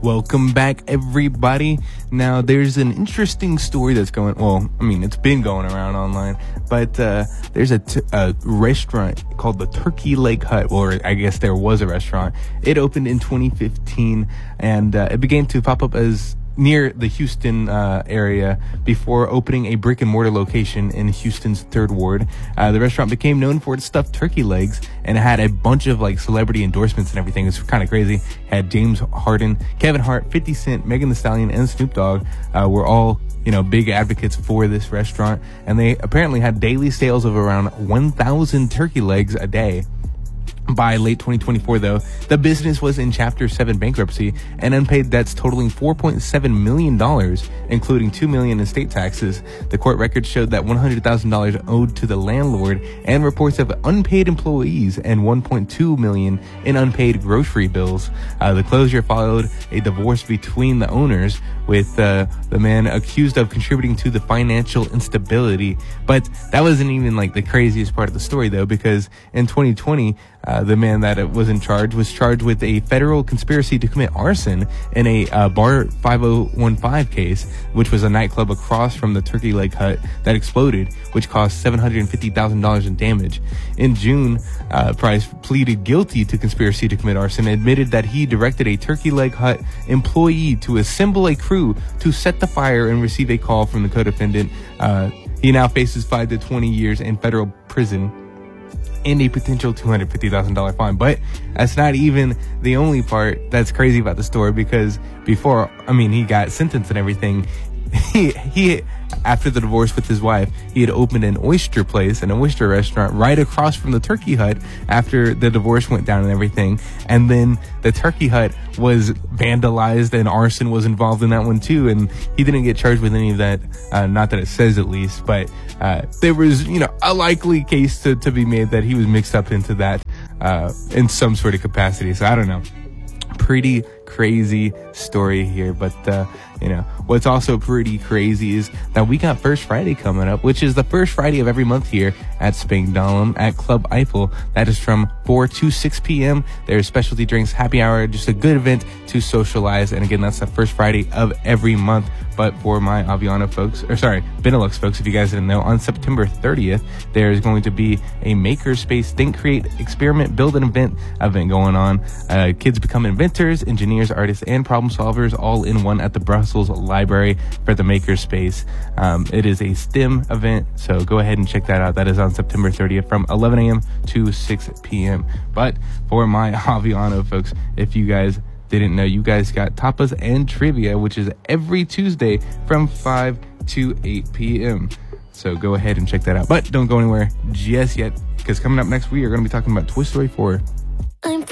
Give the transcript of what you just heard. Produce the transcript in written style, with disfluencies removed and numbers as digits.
Welcome back, everybody. Now, there's an interesting story that's it's been going around online, but there's a restaurant called the Turkey Leg Hut, or I guess there was a restaurant. It opened in 2015, and it began to pop up as near the Houston area before opening a brick and mortar location in Houston's 3rd Ward. The restaurant became known for its stuffed turkey legs, and it had a bunch of celebrity endorsements and everything. It's kind of crazy. It had James Harden, Kevin Hart, 50 Cent, Megan Thee Stallion, and Snoop Dogg were all big advocates for this restaurant, and they apparently had daily sales of around 1,000 turkey legs a day. By late 2024, though, the business was in Chapter 7 bankruptcy and unpaid debts totaling $4.7 million, including $2 million in state taxes. The court records showed that $100,000 owed to the landlord and reports of unpaid employees and $1.2 million in unpaid grocery bills. The closure followed a divorce between the owners, with the man accused of contributing to the financial instability. But that wasn't even the craziest part of the story, though, because in 2020, the man that was in charge was charged with a federal conspiracy to commit arson in a Bar 5015 case, which was a nightclub across from the Turkey Leg Hut that exploded, which caused $750,000 in damage. In June, Price pleaded guilty to conspiracy to commit arson and admitted that he directed a Turkey Leg Hut employee to assemble a crew to set the fire and receive a call from the co-defendant. He now faces 5 to 20 years in federal prison and a potential $250,000 fine. But that's not even the only part that's crazy about the story, because before, he got sentenced and everything, he after the divorce with his wife, he had opened an oyster place, an oyster restaurant right across from the Turkey Hut after the divorce went down and everything. And then the Turkey Hut was vandalized and arson was involved in that one too. And he didn't get charged with any of that. Not that it says, at least, but there was, a likely case to be made that he was mixed up into that in some sort of capacity. So I don't know. Pretty crazy story here, but what's also pretty crazy is that we got First Friday coming up, which is the first Friday of every month here at Spangdahlem at Club Eiffel. That is from 4 to 6 p.m. There's specialty drinks, happy hour, just a good event to socialize. And again, that's the first Friday of every month. But for my Benelux folks, if you guys didn't know, on September 30th, there's going to be a Makerspace Think, Create, Experiment, Build an event going on. Kids become inventors, engineers, artists, and problem solvers all in one at the Brussels Library for the Makerspace. It is a STEM event, so go ahead and check that out. That is on September 30th from 11 a.m. to 6 p.m. But for my Aviano folks, if you guys didn't know, you guys got tapas and trivia, which is every Tuesday from 5 to 8 p.m. So go ahead and check that out. But don't go anywhere just yet, because coming up next, we are going to be talking about Toy Story 4.